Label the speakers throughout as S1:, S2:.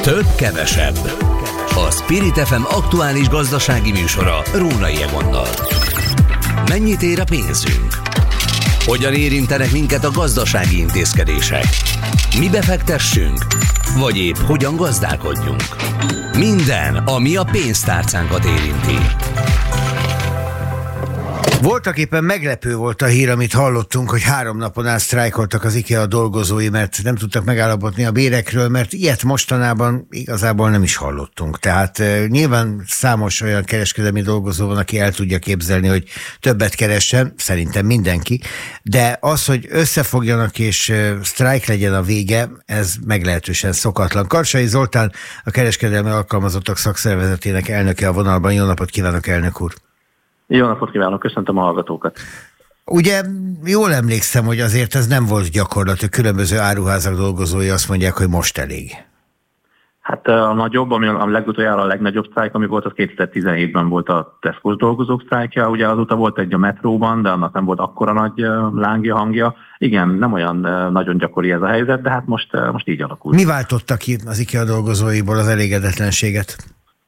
S1: Több kevesebb. A Spirit FM aktuális gazdasági műsora Rónai Egonnal. Mennyit ér a pénzünk? Hogyan érintenek minket a gazdasági intézkedések? Mi befektessünk? Vagy épp hogyan gazdálkodjunk? Minden, ami a pénztárcánkat érinti.
S2: Voltak éppen meglepő volt a hír, amit hallottunk, hogy 3 napon át sztrájkoltak az IKEA dolgozói, mert nem tudtak megállapodni a bérekről, mert ilyet mostanában igazából nem is hallottunk. Tehát nyilván számos olyan kereskedelmi dolgozó van, aki el tudja képzelni, hogy többet keressen, szerintem mindenki, de az, hogy összefogjanak és sztrájk legyen a vége, ez meglehetősen szokatlan. Karsai Zoltán, a Kereskedelmi Alkalmazottak Szakszervezetének elnöke a vonalban. Jó napot kívánok, elnök úr!
S3: Jó napot kívánok, köszöntöm a hallgatókat.
S2: Ugye jól emlékszem, hogy azért ez nem volt gyakorlat, hogy különböző áruházak dolgozói azt mondják, hogy most elég.
S3: Hát a nagyobb, ami a legutoljára a legnagyobb sztrájk, ami volt, az 2017-ben volt a Tesco-s dolgozók sztrájkja. Ugye azóta volt egy a metróban, de annak nem volt akkora nagy lángja, hangja. Igen, nem olyan nagyon gyakori ez a helyzet, de hát most így alakult.
S2: Mi váltotta ki az IKEA dolgozóiból az elégedetlenséget?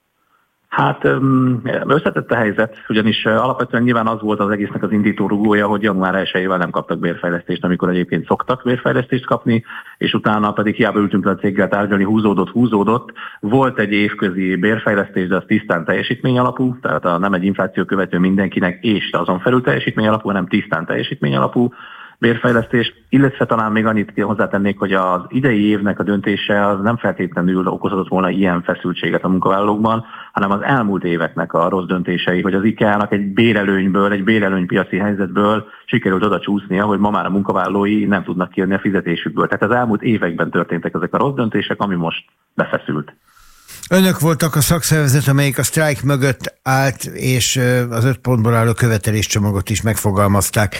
S3: Hát összetett a helyzet, ugyanis alapvetően nyilván az volt az egésznek az indítórugója, hogy január 1-ével nem kaptak bérfejlesztést, amikor egyébként szoktak bérfejlesztést kapni, és utána pedig hiába ültünk le a céggel tárgyalni, húzódott. Volt egy évközi bérfejlesztés, de az tisztán teljesítmény alapú, tehát nem egy infláció követő mindenkinek, és azon felül teljesítmény alapú, hanem tisztán teljesítmény alapú bérfejlesztés, illetve talán még annyit hozzátennék, hogy az idei évnek a döntése az nem feltétlenül okozhatott volna ilyen feszültséget a munkavállalókban, hanem az elmúlt éveknek a rossz döntései, hogy az IKEA-nak egy bérelőnypiaci helyzetből sikerült oda csúsznia, hogy ma már a munkavállalói nem tudnak kijönni a fizetésükből. Tehát az elmúlt években történtek ezek a rossz döntések, ami most befeszült.
S2: Önök voltak a szakszervezet, amelyik a sztrájk mögött állt, és az 5 pontból álló követeléscsomagot is megfogalmazták.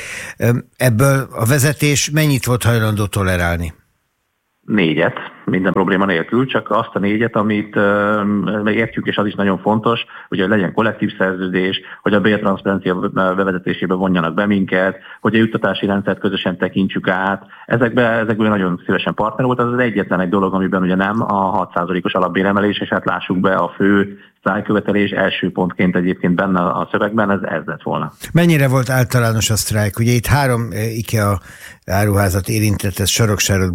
S2: Ebből a vezetés mennyit volt hajlandó tolerálni?
S3: 4, minden probléma nélkül, csak azt a 4, amit értjük, és az is nagyon fontos, hogy legyen kollektív szerződés, hogy a bértranszparencia bevezetésébe vonjanak be minket, hogy a juttatási rendszert közösen tekintsük át. Ezekből nagyon szívesen partner volt. Az egyetlen egy dolog, amiben ugye nem a 6%-os alapbéremelés, és hát lássuk be, a fő sztrájkkövetelés első pontként egyébként benne a szövegben, ez lett volna.
S2: Mennyire volt általános a sztrájk? Ugye itt 3 IKEA áruházat érintett, ez Soroksárot,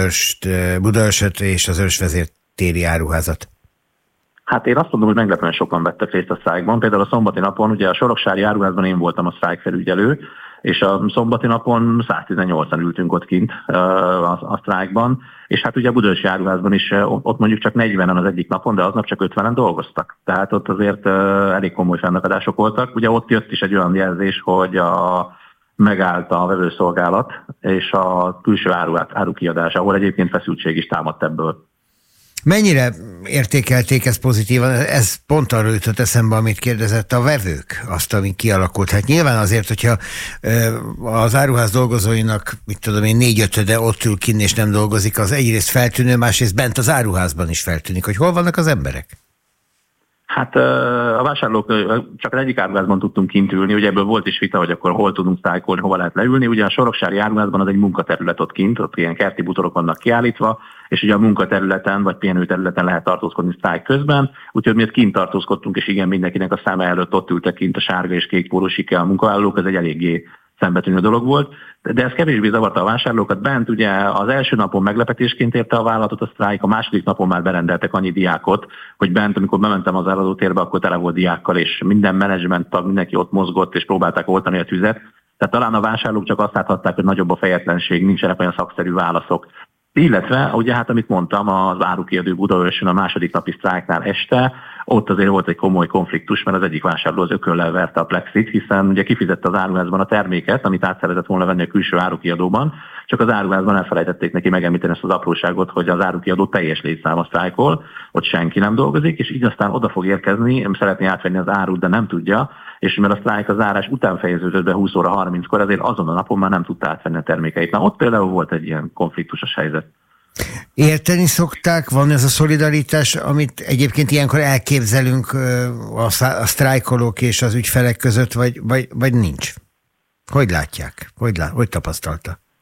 S2: Budaörsöt és az Őrsvezértéri áruházat.
S3: Hát én azt mondom, hogy meglepően sokan vettek részt a sztrájkban. Például a szombati napon, ugye a soroksári áruházban én voltam a sztrájkfelügyelő, és a szombati napon 118-an ültünk ott kint a sztrájkban, és hát ugye a budaörsi áruházban is ott mondjuk csak 40-en az egyik napon, de aznap csak 50-en dolgoztak. Tehát ott azért elég komoly fennakadások voltak. Ugye ott jött is egy olyan jelzés, hogy megállt a vevőszolgálat és a külső árukiadás, ahol egyébként feszültség is támadt ebből.
S2: Mennyire értékelték ezt pozitívan? Ez pont arról jutott eszembe, amit kérdezett a vevők, azt, ami kialakult. Hát nyilván azért, hogyha az áruház dolgozóinak, 4/5 ott ül kinn és nem dolgozik, az egyrészt feltűnő, másrészt bent az áruházban is feltűnik, hogy hol vannak az emberek?
S3: Hát a vásárlók csak az egyik áruházban tudtunk kint ülni, ugye ebből volt is vita, hogy akkor hol tudunk sztrájkolni, hova lehet leülni. Ugye a soroksári áruházban az egy munkaterület ott kint, ott ilyen kerti bútorok vannak kiállítva, és ugye a munkaterületen vagy pihenőterületen lehet tartózkodni sztrájk közben, úgyhogy mi ott kint tartózkodtunk, és igen, mindenkinek a száma előtt ott ültek kint a sárga és kék pólós IKEA munkavállalók, ez egy eléggé szembetűnő dolog volt, de ez kevésbé zavarta a vásárlókat. Bent ugye az első napon meglepetésként érte a vállalatot a sztrájk, a második napon már berendeltek annyi diákot, hogy bent, amikor bementem az eladótérbe, akkor tele volt diákkal, és minden menedzsment tag, mindenki ott mozgott, és próbálták oltani a tüzet. Tehát talán a vásárlók csak azt láthatták, hogy nagyobb a fejetlenség, nincsenek olyan szakszerű válaszok. Illetve, ugye hát amit mondtam, az árukiadó Budaörsön a második napi sztrájknál este, ott azért volt egy komoly konfliktus, mert az egyik vásárló az ököllel verte a plexit, hiszen ugye kifizette az áruházban a terméket, amit át szeretett volna venni a külső árukiadóban, csak az áruházban elfelejtették neki megemlíteni ezt az apróságot, hogy az árukiadó teljes létszáma sztrájkol, ott senki nem dolgozik, és így aztán oda fog érkezni, szeretné átvenni az árut, de nem tudja, és mert a sztrájk az zárás után fejeződött be 20 óra 30-kor, ezért azon a napon már nem tudta átvenni a termékeit. Na ott például volt egy ilyen konfliktusos helyzet.
S2: Érteni szokták, van ez a szolidaritás, amit egyébként ilyenkor elképzelünk a sztrájkolók és az ügyfelek között, vagy nincs? Hogy látják? Hogy tapasztalta?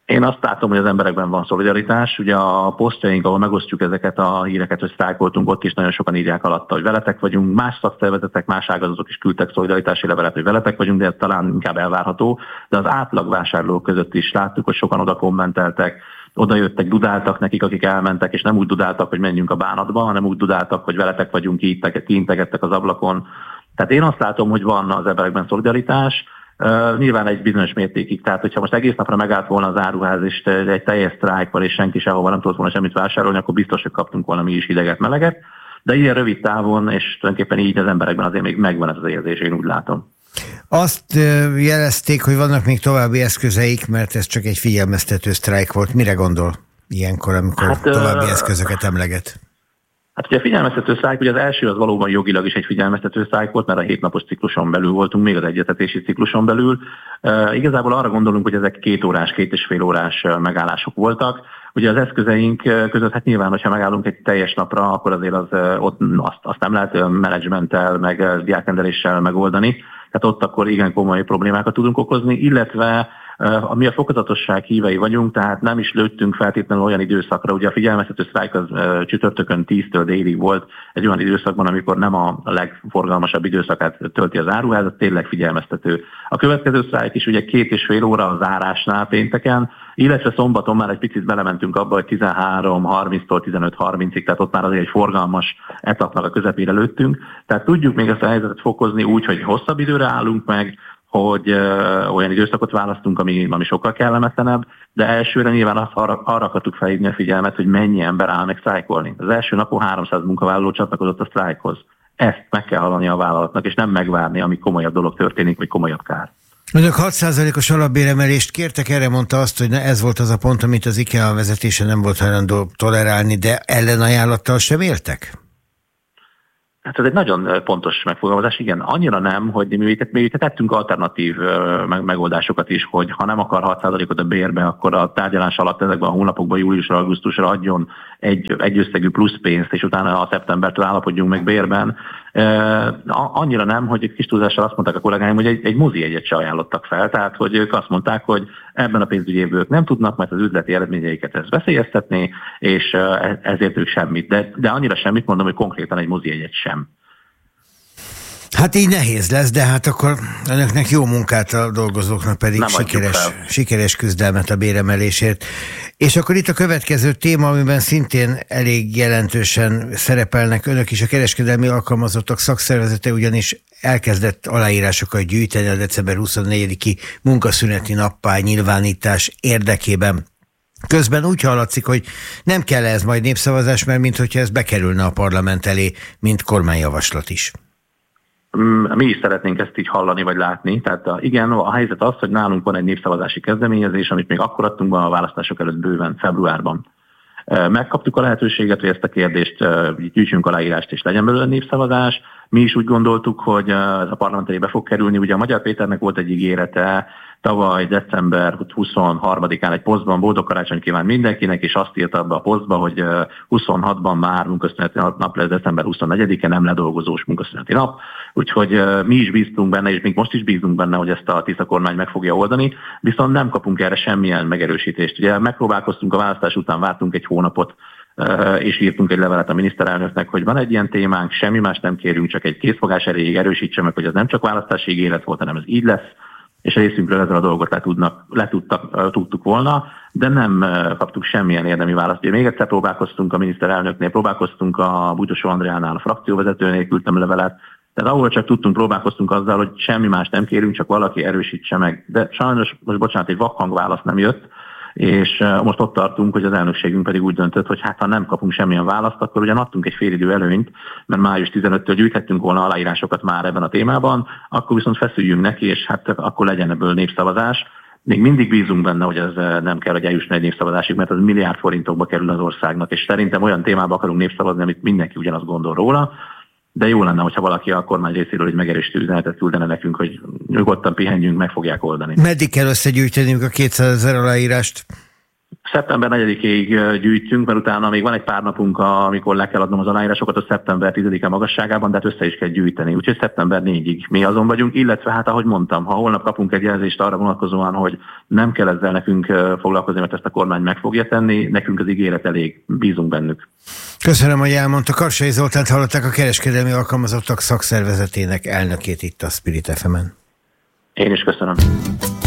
S3: Én azt látom, hogy az emberekben van szolidaritás. Ugye a posztjaink, ahol megosztjuk ezeket a híreket, hogy sztrájkoltunk, ott is nagyon sokan írják alatta, hogy veletek vagyunk. Más szakszervezetek, más ágazatok is küldtek szolidaritási levelet, hogy veletek vagyunk, de ez talán inkább elvárható. De az átlag vásárlók között is láttuk, hogy sokan oda kommenteltek, oda jöttek, dudáltak nekik, akik elmentek, és nem úgy dudáltak, hogy menjünk a bánatba, hanem úgy dudáltak, hogy veletek vagyunk, kiintegettek az ablakon. Tehát én azt látom, hogy van az emberekben szolidaritás. Nyilván egy bizonyos mértékig, tehát hogyha most egész napra megállt volna az áruház, és egy teljes sztrájkkal, és senki sehova nem tudott volna semmit vásárolni, akkor biztos, hogy kaptunk volna mi is hideget, meleget. De ilyen rövid távon, és tulajdonképpen így az emberekben azért még megvan ez az érzés, én úgy látom.
S2: Azt jelezték, hogy vannak még további eszközeik, mert ez csak egy figyelmeztető sztrájk volt. Mire gondol ilyenkor, amikor további eszközöket emleget?
S3: Hát ugye a figyelmeztető sztrájk, ugye az első az valóban jogilag is egy figyelmeztető sztrájk volt, mert a 7 napos cikluson belül voltunk, még az egyeztetési cikluson belül. Igazából arra gondolunk, hogy ezek 2 órás, 2,5 órás megállások voltak. Ugye az eszközeink között, hát nyilván, hogyha megállunk egy teljes napra, akkor azért azt nem lehet menedzsmenttel, meg diákrendeléssel megoldani. Tehát ott akkor igen komoly problémákat tudunk okozni, illetve mi a fokozatosság hívei vagyunk, tehát nem is lőttünk feltétlenül olyan időszakra. Ugye a figyelmeztető sztrájk az csütörtökön 10-től délig volt egy olyan időszakban, amikor nem a legforgalmasabb időszakát tölti az áruház, az tényleg figyelmeztető. A következő sztrájk is ugye 2,5 óra a zárásnál pénteken, illetve szombaton már egy picit belementünk abba, hogy 13:30-tól 15:30-ig, tehát ott már azért egy forgalmas etapnak a közepére lőttünk. Tehát tudjuk még ezt a helyzetet fokozni úgy, hogy hosszabb időre állunk meg, hogy olyan időszakot választunk, ami sokkal kellemetlenebb, de elsőre nyilván arra akartuk felhívni a figyelmet, hogy mennyi ember áll meg sztrájkolni. Az első napon 300 munkavállaló csatlakozott a sztrájkhoz. Ezt meg kell hallani a vállalatnak, és nem megvárni, ami komolyabb dolog történik, vagy komolyabb kár.
S2: Önök 6%-os alapbéremelést kértek, erre mondta azt, hogy ez volt az a pont, amit az IKEA vezetése nem volt hajlandó tolerálni, de ellenajánlattal sem éltek?
S3: Hát ez egy nagyon pontos megfogalmazás, igen. Annyira nem, hogy mi tettünk alternatív megoldásokat is, hogy ha nem akar 6%-ot a bérbe, akkor a tárgyalás alatt ezekben a hónapokban, júliusra, augusztusra adjon egy összegű plusz pénzt, és utána a szeptembertől állapodjunk meg bérben. Annyira nem, hogy egy kis túlzással azt mondták a kollégáim, hogy egy mozi egyet se ajánlottak fel, tehát hogy ők azt mondták, hogy ebben a pénzügyi évben ők nem tudnak, mert az üzleti eredményeiket ez veszélyeztetné, és ezért ők semmit. De annyira semmit mondom, hogy konkrétan egy mozi egyet sem.
S2: Hát így nehéz lesz, de hát akkor önöknek jó munkát, a dolgozóknak pedig sikeres küzdelmet a béremelésért. És akkor itt a következő téma, amiben szintén elég jelentősen szerepelnek önök is, a kereskedelmi alkalmazottak szakszervezete, ugyanis elkezdett aláírásokat gyűjteni a december 24-i munkaszüneti nappá nyilvánítás érdekében. Közben úgy hallatszik, hogy nem kell ez majd népszavazás, mert minthogyha ez bekerülne a parlament elé, mint kormányjavaslat is.
S3: Mi is szeretnénk ezt így hallani vagy látni. Tehát igen, a helyzet az, hogy nálunk van egy népszavazási kezdeményezés, amit még akkor adtunk be a választások előtt bőven februárban. Megkaptuk a lehetőséget, hogy ezt a kérdést gyűjtsünk aláírást és legyen belőle népszavazás. Mi is úgy gondoltuk, hogy ez a parlament elébe fog kerülni. Ugye a Magyar Péternek volt egy ígérete, tavaly december 23-án egy posztban boldog karácsony kíván mindenkinek, és azt írta abba a posztba, hogy 26-ban már munkaszüneti nap lesz, december 24-e nem ledolgozós munkaszüneti nap. Úgyhogy mi is bíztunk benne, és még most is bízunk benne, hogy ezt a tiszta kormány meg fogja oldani, viszont nem kapunk erre semmilyen megerősítést. Ugye megpróbálkoztunk a választás után, vártunk egy hónapot, és írtunk egy levelet a miniszterelnöknek, hogy van egy ilyen témánk, semmi más nem kérünk, csak egy készfogás erejéig erősítse meg, hogy ez nem csak választási ígéret volt, hanem ez így lesz, és részünkről ezzel a dolgot tudtuk volna, de nem kaptuk semmilyen érdemi választ. Még egyszer próbálkoztunk a miniszterelnöknél, próbálkoztunk a Búcsosó Andreánál, a frakcióvezetőnél, küldtem levelet, tehát ahol csak tudtunk, próbálkoztunk azzal, hogy semmi más nem kérünk, csak valaki erősítse meg. De sajnos, most bocsánat, egy vakhangválasz nem jött, és most ott tartunk, hogy az elnökségünk pedig úgy döntött, hogy hát ha nem kapunk semmilyen választ, akkor ugyan adtunk egy félidő előnyt, mert május 15-től gyűjthettünk volna aláírásokat már ebben a témában, akkor viszont feszüljünk neki, és hát akkor legyen ebből népszavazás. Még mindig bízunk benne, hogy ez nem kell, hogy eljusson egy népszavazásig, mert az milliárd forintokba kerül az országnak, és szerintem olyan témába akarunk népszavazni, amit mindenki ugyanazt gondol róla, de jó lenne, hogyha valaki a kormány részéről egy megerősítő üzenetet küldene nekünk, hogy nyugodtan pihenjünk, meg fogják oldani.
S2: Meddig kell összegyűjtenünk a 200 000 aláírást?
S3: Szeptember 4-ig gyűjtünk, mert utána még van egy pár napunk, amikor le kell adnom az aláírásokat, a szeptember 10-e magasságában, de hát össze is kell gyűjteni. Úgyhogy szeptember 4-ig mi azon vagyunk, illetve hát ahogy mondtam, ha holnap kapunk egy jelzést arra vonatkozóan, hogy nem kell ezzel nekünk foglalkozni, mert ezt a kormány meg fogja tenni, nekünk az ígéret elég, bízunk bennük.
S2: Köszönöm, hogy elmondta. Karsai Zoltánt hallották, a Kereskedelmi Alkalmazottak Szakszervezetének elnökét itt a Spirit FM-en.
S3: Én is köszönöm.